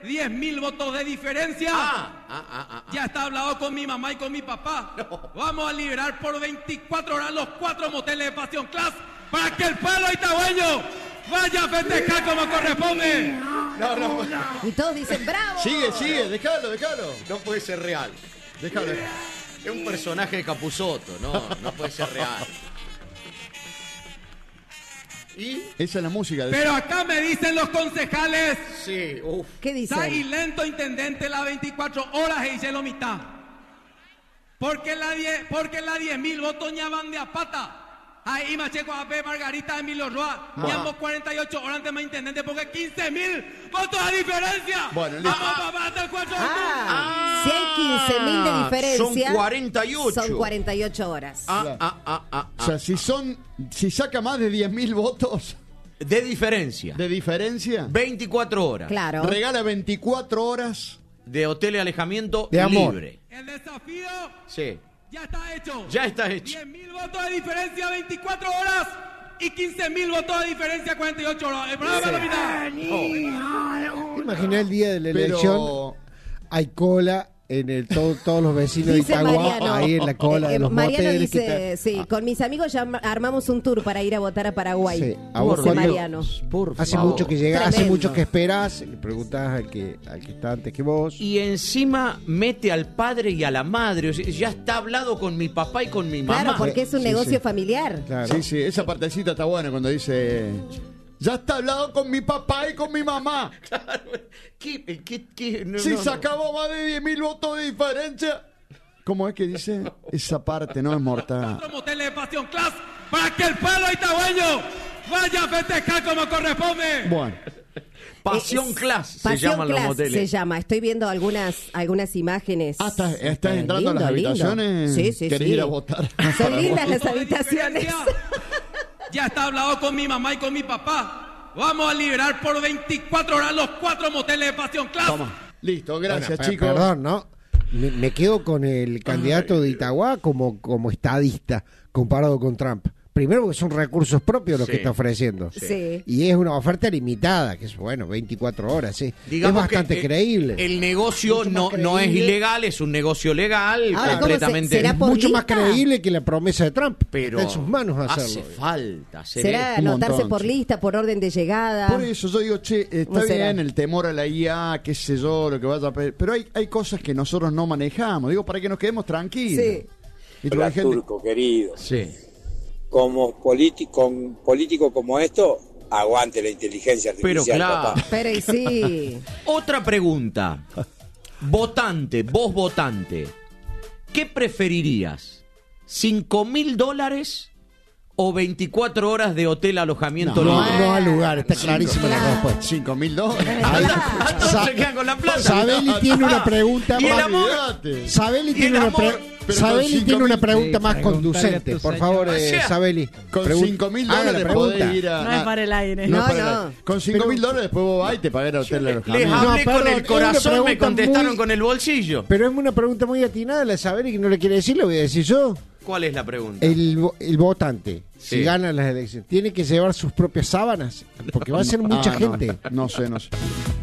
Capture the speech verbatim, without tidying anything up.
diez mil votos de diferencia. Ah, ah, ah, ah, ya está hablado con mi mamá y con mi papá. No. Vamos a liberar por veinticuatro horas los cuatro moteles de Pasión Class para que el pueblo itagüeño vaya a festejar como corresponde. No, no. Y todos dicen bravo. Sigue, sigue, déjalo, déjalo. No puede ser real. Déjalo. Es un personaje de Capusotto, no, no puede ser real. ¿Y? Esa es la música. De... Pero acá me dicen los concejales. Sí, uff. ¿Qué Está y dicen? lento intendente las veinticuatro horas y hice lo mitad. Porque la diez, porque la diez mil votos ya van de a pata. Ahí Macheco A P, Margarita, Emilio Roa. Bueno. Llevamos cuarenta y ocho horas antes más intendente porque quince mil votos a diferencia. Bueno, listo. Vamos, papá, hasta el cuatro de octubre. Ah, si hay quince mil de diferencia. Son cuarenta y ocho. Son cuarenta y ocho horas. Ah, ah, ah, ah, O sea, si son, si saca más de diez mil votos De diferencia. de diferencia, veinticuatro horas. Claro. regala veinticuatro horas. De hotel y alejamiento De amor. libre. El desafío Sí. ya está hecho. Ya está hecho. diez mil votos de diferencia, veinticuatro horas. Y quince mil votos de diferencia, cuarenta y ocho horas. El programa la mitad. Imagina el día de la Pero- elección, hay cola en el todo- todos los vecinos de Dice Itagua, Mariano. ahí en la cola Eh, de los Mariano moteles. que dice, está- sí, con mis amigos ya am- armamos un tour para ir a votar a Paraguay. Sí, a Dice vos cuando- Mariano. Por Hace favor. mucho que llega, hace Tremendo. mucho que esperás, le preguntás al que, al que está antes que vos. Y encima mete al padre y a la madre. O sea, ya está hablado con mi papá y con mi mamá. Claro, porque es un Sí, negocio sí. familiar. Claro. Sí, sí, esa partecita está buena cuando dice, ya está hablado con mi papá y con mi mamá. ¿Qué, qué, qué? No, Si no, no. sacamos más de diez mil votos de diferencia. ¿Cómo es que dice? Esa parte no es mortal. Cuatro moteles de Pasión Class para que el pueblo itagüeño vaya a festejar como corresponde. Bueno, Pasión Es- Class se Pasión llaman Class los moteles. se llama. Estoy viendo algunas algunas imágenes. ah, ¿estás, estás Eh, entrando lindo, a las lindo. habitaciones? Sí, sí, ¿Querés sí. ir a votar? Son lindas las Votos de habitaciones. diferencia. Ya está hablado con mi mamá y con mi papá. Vamos a liberar por veinticuatro horas los cuatro moteles de Pasión Class. Toma. Listo, gracias, Bueno, pe- chicos. Perdón, ¿no? Me, me quedo con el candidato de Itagua como, como estadista comparado con Trump. Primero porque son recursos propios los Sí. que está ofreciendo. Sí. Y es una oferta limitada, que es, bueno, veinticuatro horas, sí. Digamos es bastante que, eh, creíble. El negocio Mucho no, más no es creíble. ilegal, es un negocio legal, Ahora, ¿cómo completamente. se- será Es por mucho más lista? creíble que la promesa de Trump. Pero Está en sus manos hace hacerlo. falta hacer ¿Será esto. un anotarse montón, por sí. lista, por orden de llegada? Por eso yo digo, che, está ¿Cómo será? bien el temor a la I A, qué sé yo, lo que vaya a pedir, pero hay, hay cosas que nosotros no manejamos, digo, para que nos quedemos tranquilos. Sí. Y tú Hola, hay gente- Turco, querido. Sí. Como político, político como esto, aguante la inteligencia Pero artificial, claro. papá. Pero y sí. Otra pregunta. Votante, vos votante, ¿qué preferirías? ¿Cinco mil dólares o veinticuatro horas de hotel alojamiento No, libre? no al lugar, está clarísima la respuesta. Cinco mil dólares. Ah, todos Sa- se quedan con la plata. Sabeli tiene una pregunta ¿Y el más. amor? Olvídate. Sabeli ¿Y tiene el una, amor? pre- Pero Sabeli con cinco tiene una mil- pregunta Sí, más preguntarle conducente. a tu Por señor. favor, eh, O sea, Sabeli. Con pregun- cinco mil haga la dólares pregunta. podés ir a... No es para el aire. No, es para no. el- Con cinco mil dólares después vos vas y te pagás el hotel de Les alojamiento. hablé No, con perdón, el es corazón, una me pregunta contestaron muy- con el bolsillo. Pero es una pregunta muy atinada la de Sabeli que no le quiere decir, lo voy a decir yo. ¿Cuál es la pregunta? El, vo- el votante, Sí. si gana las elecciones, ¿tiene que llevar sus propias sábanas? Porque va a ser mucha Ah, no, gente. no sé, no sé.